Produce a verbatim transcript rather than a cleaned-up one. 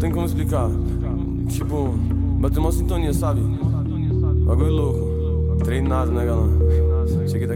tem como explicar. Tipo, bateu uma sintonia, sabe? Bagulho louco. Treinado, né, galera? Cheguei